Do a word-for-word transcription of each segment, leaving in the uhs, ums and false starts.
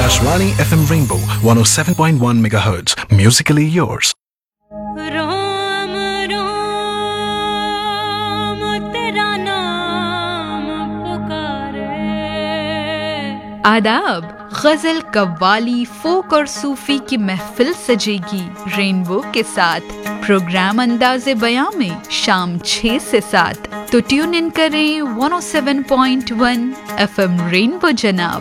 Akashvani F M Rainbow one oh seven point one megahertz. Musically yours. Ram Ram तेरा नाम पुकारे। आदाब, गजल, कव्वाली, फोक और सूफी की महफिल सजेगी रेनबो के साथ। प्रोग्राम अंदाज़े बयां में शाम छह से सात, तो ट्यून इन करें one oh seven point one FM rainbow जनाब।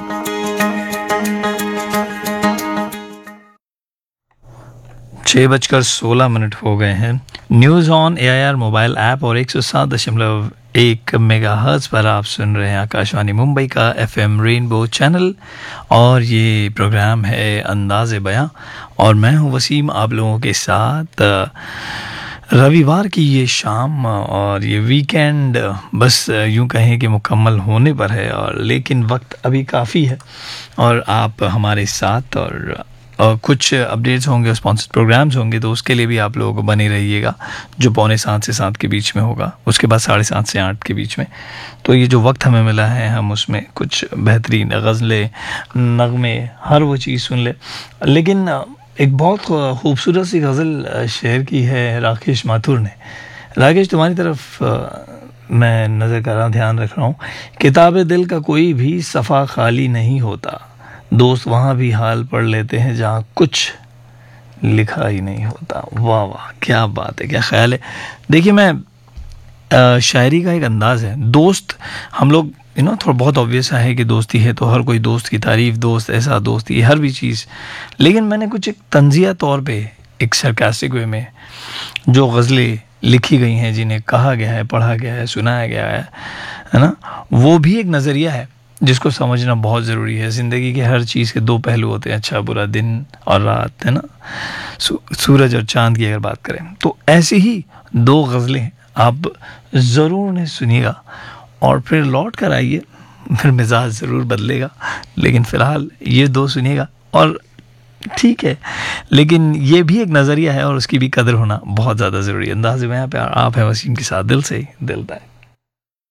छः बजकर सोलह मिनट हो गए हैं। News on AIR mobile app और एक सौ सात दशमलव एक मेगा हर्ट्ज़ पर आप सुन रहे हैं आकाशवाणी मुंबई का एफएम रेनबो चैनल, और ये प्रोग्राम है अंदाज़े बयां, और मैं हूं वसीम आप लोगों के साथ। रविवार की ये शाम और ये वीकेंड बस यूं कहें कि मुकम्मल होने पर है, और लेकिन वक्त अभी काफ़ी है और आप हमारे साथ, और और कुछ अपडेट्स होंगे, स्पॉन्सर्ड प्रोग्राम्स होंगे, तो उसके लिए भी आप लोगों को बने रहिएगा, जो पौने सात से सात के बीच में होगा, उसके बाद साढ़े सात से आठ के बीच में। तो ये जो वक्त हमें मिला है, हम उसमें कुछ बेहतरीन गज़लें, नगमे, हर वो चीज़ सुन ले। लेकिन एक बहुत खूबसूरत सी गज़ल शेयर की है राकेश माथुर ने। राकेश, तुम्हारी तरफ मैं नज़र कर रहा, ध्यान रख रहा हूँ। किताब दिल का कोई भी सफ़ा खाली नहीं होता, दोस्त वहाँ भी हाल पढ़ लेते हैं जहाँ कुछ लिखा ही नहीं होता। वाह वाह, क्या बात है, क्या ख्याल है। देखिए, मैं शायरी का एक अंदाज़ है, दोस्त हम लोग यू नो थोड़ा बहुत ऑब्वियस है कि दोस्ती है तो हर कोई दोस्त की तारीफ़, दोस्त ऐसा, दोस्त ये हर भी चीज़। लेकिन मैंने कुछ एक तंज़िया तौर पे, एक सरकास्टिक वे में जो गज़लें लिखी गई हैं, जिन्हें कहा गया है, पढ़ा गया है, सुनाया गया है है ना, वो भी एक नज़रिया है जिसको समझना बहुत ज़रूरी है। ज़िंदगी के हर चीज़ के दो पहलू होते हैं, अच्छा बुरा, दिन और रात, है ना, सूरज और चांद की अगर बात करें, तो ऐसे ही दो गज़लें आप ज़रूर उन्हें सुनिएगा और फिर लौट कर आइए, फिर मिजाज ज़रूर बदलेगा। लेकिन फ़िलहाल ये दो सुनिएगा, और ठीक है, लेकिन ये भी एक नज़रिया है और उसकी भी कदर होना बहुत ज़्यादा ज़रूरी है। अंदाज़े में यहाँ पे आप हैं वसीम के साथ, दिल से दिल तक।